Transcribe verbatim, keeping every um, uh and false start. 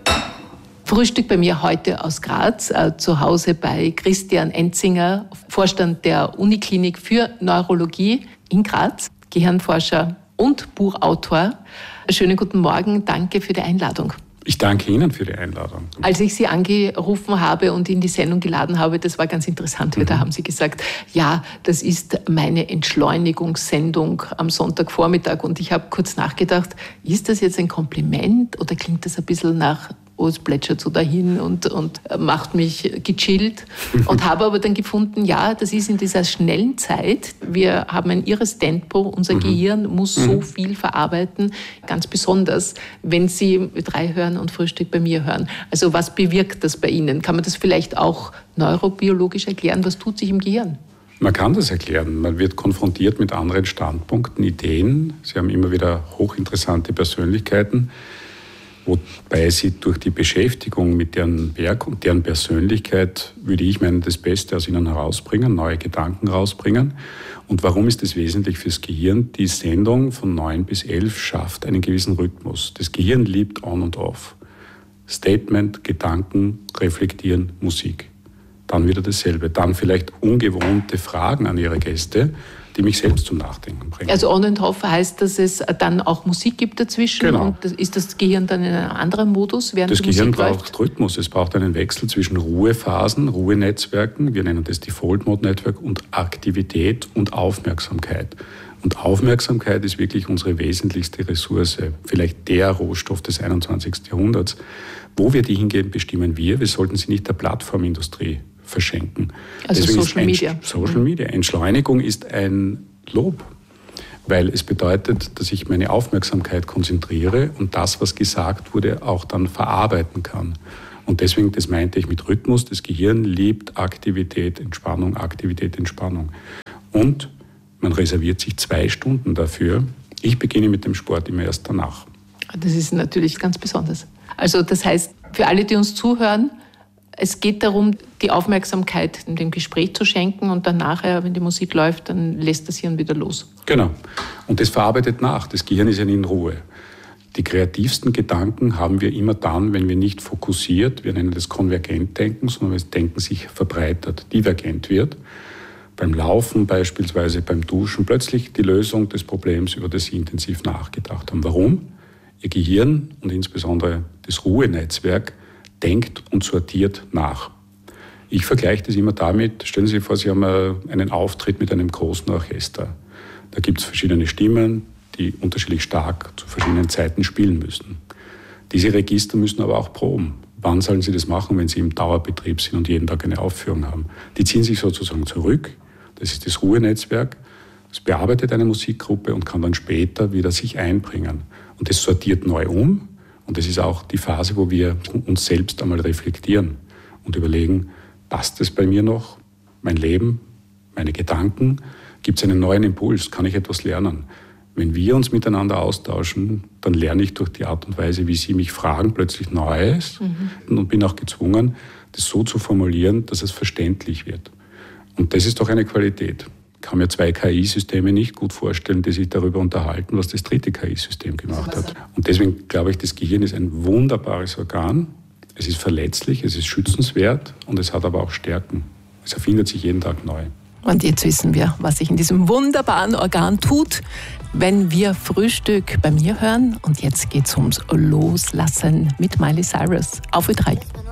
Frühstück bei mir heute aus Graz, äh, zu Hause bei Christian Enzinger, Vorstand der Uniklinik für Neurologie in Graz, Gehirnforscher und Buchautor. Schönen guten Morgen, danke für die Einladung. Ich danke Ihnen für die Einladung. Als ich Sie angerufen habe und in die Sendung geladen habe, das war ganz interessant, weil mhm. da haben Sie gesagt, ja, das ist meine Entschleunigungssendung am Sonntagvormittag. Und ich habe kurz nachgedacht, ist das jetzt ein Kompliment oder klingt das ein bisschen nach, oh, es plätschert so dahin und, und macht mich gechillt. Und habe aber dann gefunden, ja, das ist in dieser schnellen Zeit. Wir haben ein irres Tempo. Unser mhm. Gehirn muss mhm. so viel verarbeiten. Ganz besonders, wenn Sie drei hören und Frühstück bei mir hören. Also was bewirkt das bei Ihnen? Kann man das vielleicht auch neurobiologisch erklären? Was tut sich im Gehirn? Man kann das erklären. Man wird konfrontiert mit anderen Standpunkten, Ideen. Sie haben immer wieder hochinteressante Persönlichkeiten, wobei Sie durch die Beschäftigung mit deren Werk und deren Persönlichkeit, würde ich meinen, das Beste aus ihnen herausbringen, neue Gedanken rausbringen. Und warum ist das wesentlich fürs Gehirn? Die Sendung von neun bis elf schafft einen gewissen Rhythmus. Das Gehirn liebt On und Off. Statement, Gedanken, Reflektieren, Musik. Dann wieder dasselbe. Dann vielleicht ungewohnte Fragen an Ihre Gäste, die mich selbst zum Nachdenken bringen. Also On and Off heißt, dass es dann auch Musik gibt dazwischen? Genau. Und das, ist das Gehirn dann in einem anderen Modus, während das die Musik Gehirn läuft? braucht Rhythmus. Es braucht einen Wechsel zwischen Ruhephasen, Ruhenetzwerken, wir nennen das Default Mode Network, und Aktivität und Aufmerksamkeit. Und Aufmerksamkeit ist wirklich unsere wesentlichste Ressource, vielleicht der Rohstoff des einundzwanzigsten Jahrhunderts. Wo wir die hingeben, bestimmen wir. Wir sollten sie nicht der Plattformindustrie verschenken. Also Deswegen Social Media. Social Media. Entschleunigung ist ein Lob, weil es bedeutet, dass ich meine Aufmerksamkeit konzentriere und das, was gesagt wurde, auch dann verarbeiten kann. Und deswegen, das meinte ich mit Rhythmus, das Gehirn liebt Aktivität, Entspannung, Aktivität, Entspannung. Und man reserviert sich zwei Stunden dafür. Ich beginne mit dem Sport immer erst danach. Das ist natürlich ganz besonders. Also das heißt, für alle, die uns zuhören, es geht darum, die Aufmerksamkeit dem Gespräch zu schenken und dann nachher, wenn die Musik läuft, dann lässt das Hirn wieder los. Genau. Und das verarbeitet nach. Das Gehirn ist ja in Ruhe. Die kreativsten Gedanken haben wir immer dann, wenn wir nicht fokussiert, wir nennen das konvergent denken, sondern wenn das Denken sich verbreitert, divergent wird. Beim Laufen beispielsweise, beim Duschen, plötzlich die Lösung des Problems, über das Sie intensiv nachgedacht haben. Warum? Ihr Gehirn und insbesondere das Ruhenetzwerk denkt und sortiert nach. Ich vergleiche das immer damit, stellen Sie sich vor, Sie haben einen Auftritt mit einem großen Orchester. Da gibt es verschiedene Stimmen, die unterschiedlich stark zu verschiedenen Zeiten spielen müssen. Diese Register müssen aber auch proben. Wann sollen Sie das machen, wenn Sie im Dauerbetrieb sind und jeden Tag eine Aufführung haben? Die ziehen sich sozusagen zurück. Das ist das Ruhenetzwerk. Das bearbeitet eine Musikgruppe und kann dann später wieder sich einbringen. Und das sortiert neu um. Und das ist auch die Phase, wo wir uns selbst einmal reflektieren und überlegen, passt das bei mir noch, mein Leben, meine Gedanken? Gibt es einen neuen Impuls? Kann ich etwas lernen? Wenn wir uns miteinander austauschen, dann lerne ich durch die Art und Weise, wie Sie mich fragen, plötzlich Neues mhm. und bin auch gezwungen, das so zu formulieren, dass es verständlich wird. Und das ist doch eine Qualität. Ich kann mir zwei K I-Systeme nicht gut vorstellen, die sich darüber unterhalten, was das dritte K I-System gemacht hat. Und deswegen glaube ich, das Gehirn ist ein wunderbares Organ. Es ist verletzlich, es ist schützenswert und es hat aber auch Stärken. Es erfindet sich jeden Tag neu. Und jetzt wissen wir, was sich in diesem wunderbaren Organ tut, wenn wir Frühstück bei mir hören. Und jetzt geht's ums Loslassen mit Miley Cyrus. Auf Ö drei.